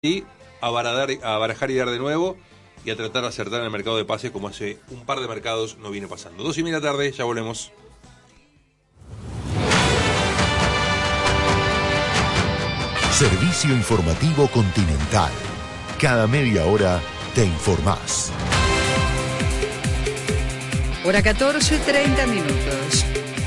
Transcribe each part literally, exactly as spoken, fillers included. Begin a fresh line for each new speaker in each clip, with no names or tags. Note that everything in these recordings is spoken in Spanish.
y a barajar, a barajar y dar de nuevo y a tratar de acertar en el mercado de pases como hace un par de mercados no viene pasando. Dos y media de la tarde, ya volvemos.
Servicio Informativo Continental. Cada media hora te informás.
Hora catorce, treinta minutos.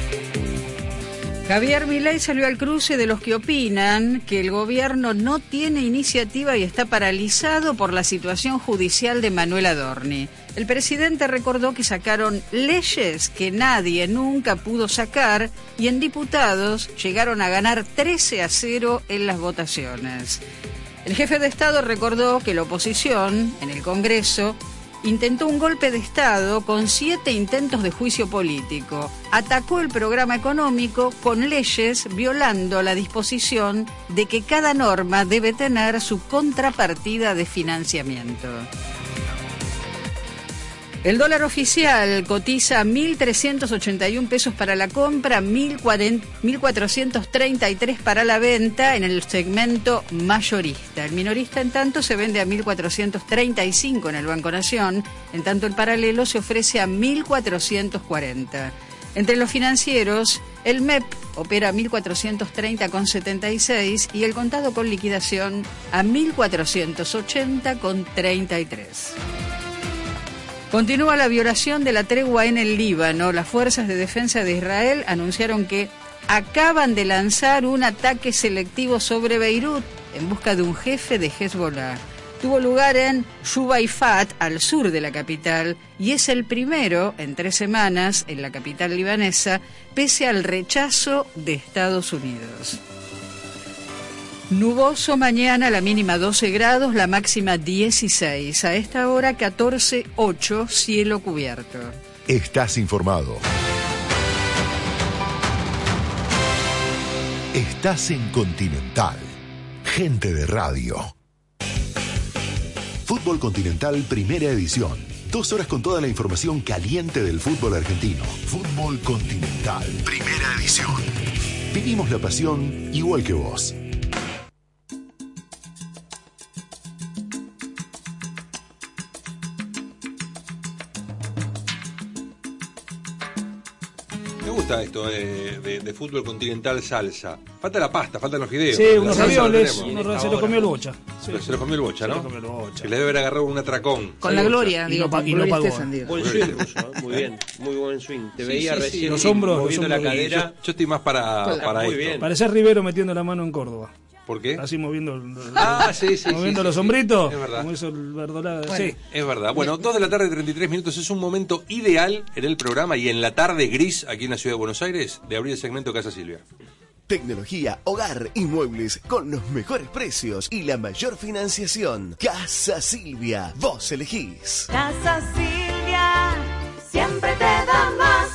Javier Milei salió al cruce de los que opinan que el gobierno no tiene iniciativa y está paralizado por la situación judicial de Manuel Adorni. El presidente recordó que sacaron leyes que nadie nunca pudo sacar y en diputados llegaron a ganar trece a cero en las votaciones. El jefe de Estado recordó que la oposición en el Congreso intentó un golpe de Estado con siete intentos de juicio político. Atacó el programa económico con leyes violando la disposición de que cada norma debe tener su contrapartida de financiamiento. El dólar oficial cotiza mil trescientos ochenta y un pesos para la compra, mil cuatrocientos treinta y tres para la venta en el segmento mayorista. El minorista, en tanto, se vende a mil cuatrocientos treinta y cinco en el Banco Nación, en tanto el paralelo se ofrece a mil cuatrocientos cuarenta. Entre los financieros, el M E P opera a mil cuatrocientos treinta con setenta y seis y el contado con liquidación a mil cuatrocientos ochenta con treinta y tres. Continúa la violación de la tregua en el Líbano. Las fuerzas de defensa de Israel anunciaron que acaban de lanzar un ataque selectivo sobre Beirut en busca de un jefe de Hezbollah. Tuvo lugar en Shubaifat, al sur de la capital, y es el primero en tres semanas en la capital libanesa, pese al rechazo de Estados Unidos. Nuboso mañana, la mínima doce grados, la máxima dieciséis. A esta hora catorce ocho, cielo cubierto.
Estás informado. Estás en Continental. Gente de radio. Fútbol Continental, primera edición. Dos horas con toda la información caliente del fútbol argentino. Fútbol Continental, primera edición. Vivimos la pasión igual que vos.
Esto de, de, de fútbol continental salsa. Falta la pasta, faltan los fideos.
Sí, unos ravioles, unos, se lo comió el Bocha.
Sí. Se lo comió el Bocha, ¿no? Se lo comió el Bocha. Que le debe haber agarrado un atracón.
Con sí, la gloria, digo,
y no, y no pagó.
Buen swing, muy bien, muy buen swing. Te sí, veía sí, recién
sí. Los hombros,
moviendo
los hombros
la cadera.
Yo, yo estoy más para, para, para
muy
esto.
Bien.
Parece Rivero metiendo la mano en Córdoba.
¿Por qué?
Así moviendo,
ah, sí, sí,
moviendo
sí,
los
sí,
hombritos.
Es verdad.
Como hizo el Verdolaga.
Bueno,
sí.
Es verdad. Bueno, dos de la tarde, treinta y tres minutos. Es un momento ideal en el programa y en la tarde gris aquí en la ciudad de Buenos Aires de abrir el segmento Casa Silvia.
Tecnología, hogar y muebles con los mejores precios y la mayor financiación. Casa Silvia, vos elegís.
Casa Silvia, siempre te da más.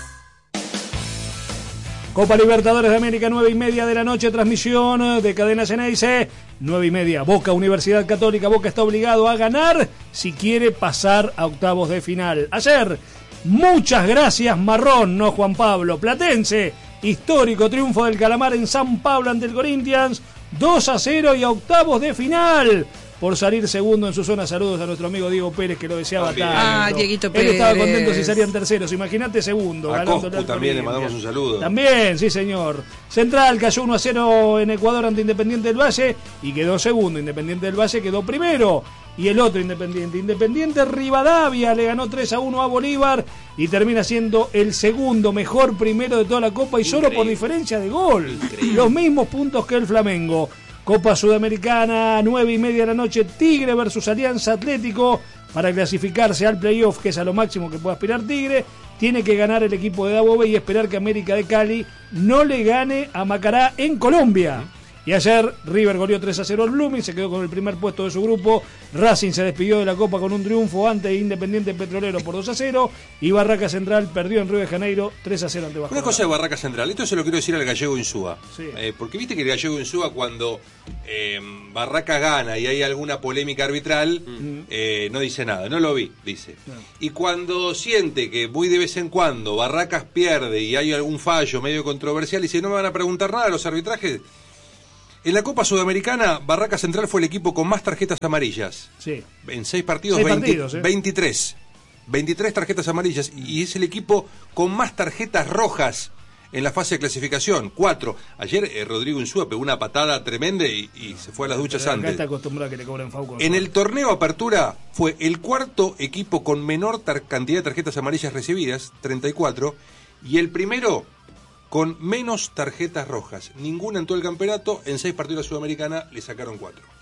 Copa Libertadores de América, nueve y media de la noche, transmisión de Cadena Ceneice, nueve y media, Boca Universidad Católica. Boca está obligado a ganar si quiere pasar a octavos de final. Ayer, muchas gracias Marrón, no Juan Pablo. Platense, histórico triunfo del Calamar en San Pablo ante el Corinthians, dos a cero y a octavos de final. Por salir segundo en su zona. Saludos a nuestro amigo Diego Pérez, que lo deseaba tanto.
Ah, Dieguito Pérez.
Él estaba contento si salían terceros. Imagínate segundo.
A Coscu también le mandamos un saludo.
También, sí señor. Central cayó uno a cero en Ecuador ante Independiente del Valle y quedó segundo. Independiente del Valle quedó primero. Y el otro Independiente. Independiente Rivadavia le ganó tres a uno a Bolívar y termina siendo el segundo mejor primero de toda la Copa y Increíble. Solo por diferencia de gol. Increíble. Los mismos puntos que el Flamengo. Copa Sudamericana, nueve y media de la noche, Tigre versus Alianza Atlético. Para clasificarse al playoff, que es a lo máximo que puede aspirar Tigre, tiene que ganar el equipo de Dabove y esperar que América de Cali no le gane a Macará en Colombia. Y ayer River goleó tres a cero al Blooming, se quedó con el primer puesto de su grupo. Racing se despidió de la Copa con un triunfo ante Independiente Petrolero por dos a cero. Y Barraca Central perdió en Río de Janeiro tres a cero ante Bajo.
Una cosa de Barraca Central, esto se lo quiero decir al gallego Insúa.
Sí.
Eh, porque viste que el gallego Insúa cuando eh, Barraca gana y hay alguna polémica arbitral, mm. eh, no dice nada, no lo vi, dice. No. Y cuando siente que muy de vez en cuando Barracas pierde y hay algún fallo medio controversial, dice, no me van a preguntar nada de los arbitrajes. En la Copa Sudamericana, Barraca Central fue el equipo con más tarjetas amarillas.
Sí.
En seis partidos,
Seis
veinte,
partidos eh.
veintitrés. veintitrés tarjetas amarillas y es el equipo con más tarjetas rojas en la fase de clasificación. Cuatro. Ayer eh, Rodrigo Insúa pegó una patada tremenda y, y se fue a las duchas
Pero acá
antes.
está acostumbrado a que le cobren Fauco.
En el torneo Apertura fue el cuarto equipo con menor tar- cantidad de tarjetas amarillas recibidas, treinta y cuatro, y el primero con menos tarjetas rojas. Ninguna en todo el campeonato, en seis partidos de la Sudamericana le sacaron cuatro.